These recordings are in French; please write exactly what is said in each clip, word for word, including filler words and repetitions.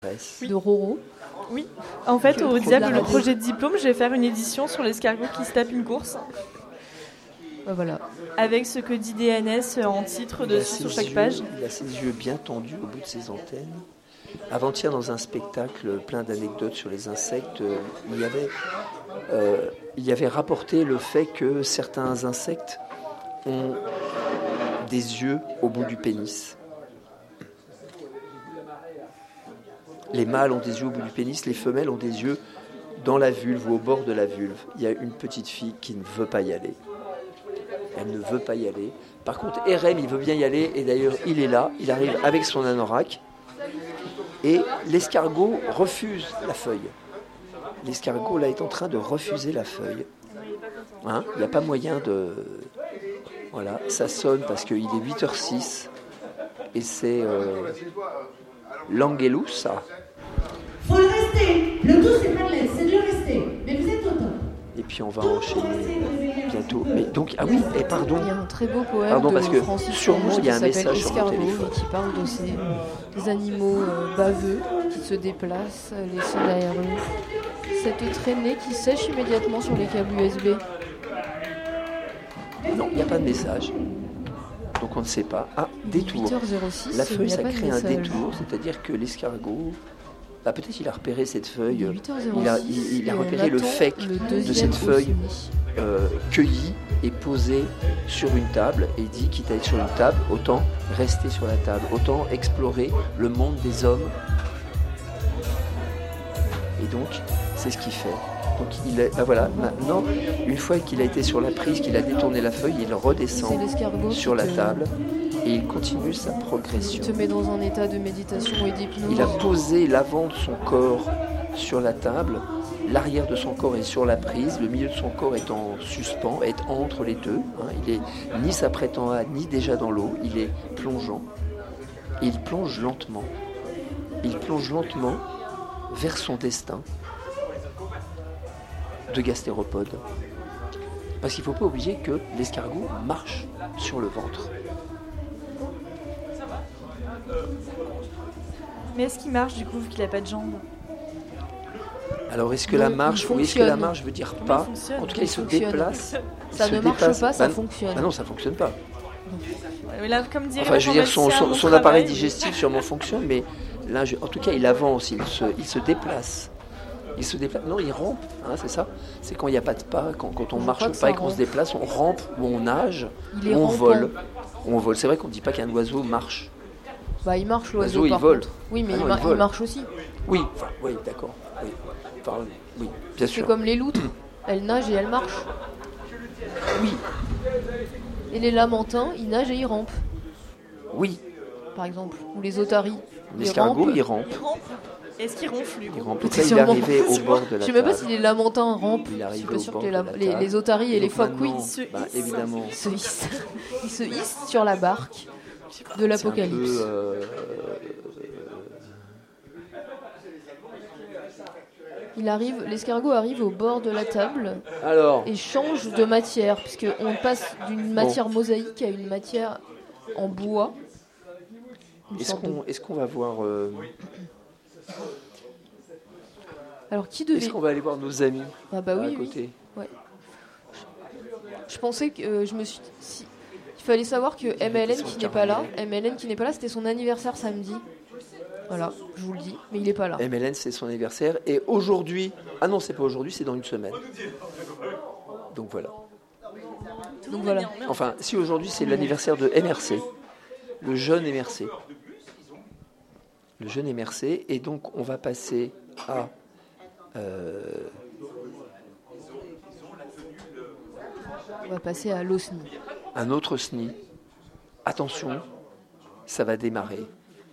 Oui. de Roro. Oui, en fait, Je au trouve Diable, la le radio. projet de diplôme, je vais faire une édition sur l'escargot qui se tape une course, Bah, voilà. avec ce que dit D N S en titre Il a dessus ses sur chaque yeux- page. Il a ses yeux bien tendus au bout de ses antennes. Avant-hier, dans un spectacle plein d'anecdotes sur les insectes, euh, il y avait, euh, il y avait rapporté le fait que certains insectes ont des yeux au bout du pénis. Les mâles ont des yeux au bout du pénis, les femelles ont des yeux dans la vulve ou au bord de la vulve. Il y a une petite fille qui ne veut pas y aller. Elle ne veut pas y aller. Par contre, R M, il veut bien y aller, et d'ailleurs, il est là, il arrive avec son anorak, et l'escargot refuse la feuille. L'escargot, là, est en train de refuser la feuille. Hein, il n'y a pas moyen de... Voilà, ça sonne parce qu'il est huit heures six, et c'est euh, l'Angelusa. Faut le rester. Le tout, c'est pas de l'aide, c'est de le rester. Mais vous êtes au top. Et puis on va enchaîner bientôt. Mais donc, ah oui, et pardon. Il y a un très beau poème Pardon, de parce que Francis sûrement, Carouge il y a qui un s'appelle message sur mon Escargot téléphone. et qui parle de ces des animaux euh, baveux qui se déplacent, euh, laissant derrière eux cette traînée qui sèche immédiatement sur les câbles U S B. Non, il n'y a pas de message. Donc on ne sait pas. Ah, détour. huit heures zéro six, La il feuille, n'y a ça pas de crée un message. détour, c'est-à-dire que l'escargot... Bah, peut-être il a repéré cette feuille, Il est huit heures zéro six, il a, il, il a et on repéré le attend fake le de deuxième cette feuille osni. euh, cueillie et posée sur une table, et il dit, quitte à être sur une table, autant rester sur la table, autant explorer le monde des hommes. Et donc, c'est ce qu'il fait. Donc, il est, bah voilà, maintenant, une fois qu'il a été sur la prise, qu'il a détourné la feuille, il C'est redescend l'escargot sur qui la te- table et il continue sa qui progression. te met dans un état de méditation et d'hypnose. Il a posé l'avant de son corps sur la table, l'arrière de son corps est sur la prise, le milieu de son corps est en suspens, est entre les deux. hein. Il est ni s'apprêtant à, ni déjà dans l'eau, il est plongeant. Et il plonge lentement. Il plonge lentement vers son destin de gastéropode. Parce qu'il ne faut pas oublier que l'escargot marche sur le ventre. Mais est-ce qu'il marche du coup, vu qu'il n'a pas de jambes? Alors est-ce que Non, la il marche, oui, est-ce que la fonctionne. marche veut dire Comment pas? il fonctionne En tout cas, Il il se fonctionne. déplace. il Ça se ne marche déplace. pas, ça Bah, fonctionne. Ah non, ça fonctionne pas. Ouais, là, comme dirait Enfin, je veux dire, son, l'informaticien à son, mon son travail, appareil digestif sûrement fonctionne, mais là, je- en tout cas, il avance, il se, il se déplace. Il se déplace. Non, il rampe, hein, c'est ça. C'est quand il n'y a pas de pas, quand, quand on Je marche crois pas que ça et qu'on se rampe. déplace, on rampe ou on nage, Il est ou on rampant. vole. On vole. C'est vrai qu'on ne dit pas qu'un oiseau marche. Bah, il marche l'oiseau, L'oiseau, il par vole. contre. Oui, mais Ah il, non, ma- il il vole. marche aussi. Oui, enfin, oui, d'accord. Oui. Enfin, oui, bien C'est sûr. comme les loutres. Elles nagent et elles marchent. Oui, Et les lamentins, ils nagent et ils rampent, oui. par exemple. Ou les otaries. Ils L'escargot, rampent. il rampe. Est-ce qu'il ronfle lui Il rampe. Peut-être Là, il est sûrement. arrivé au bord de Je la sais même pas table. si les lamentins rampent. Il est Je arrivé suis pas au sûre bord que les, de la- la les, table. les otaries et, Et les donc phoques, oui, maintenant, ils se bah, hissent. évidemment. ils se hissent. Ils se hissent sur la barque de C'est un l'apocalypse. peu, euh, Il arrive, l'escargot arrive au bord de la table Alors, et change de matière, puisqu'on passe d'une matière mosaïque à une matière en bois. Une est-ce sorte de- qu'on est-ce qu'on va voir euh, Alors qui devait... est-ce qu'on va aller voir nos amis Ah bah à oui, oui. côté? Je pensais que euh, je me suis... si- Il fallait savoir que M L N qui n'est pas là, M L N qui n'est pas là, c'était son anniversaire samedi. Voilà, je vous le dis, mais il n'est pas là. M L N, c'est son anniversaire. Et aujourd'hui, ah non, c'est pas aujourd'hui, c'est dans une semaine. Donc voilà. Donc voilà. Enfin, si aujourd'hui c'est l'anniversaire de M R C, le jeune M R C. Le jeune M R C. Et donc on va passer à euh, On va passer à l'Osni. un autre S N I. Attention, ça va démarrer.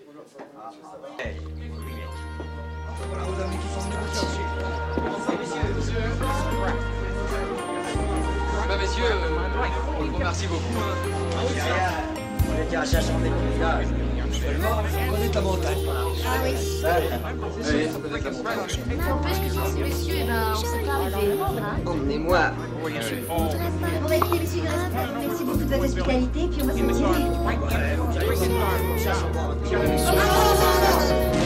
Bah messieurs, euh, on vous remercie beaucoup. Hein. On était à cinq cents mètres du village. Seulement, on connaît ta montagne. Ah oui. Oui, on connaît la montagne. N'empêche que sans ces messieurs, eh ben, on serait pas arrivé. Hein. Emmenez-moi. Bon bah écoutez messieurs, il reste pas. Merci beaucoup de votre hospitalité, puis on va se retirer.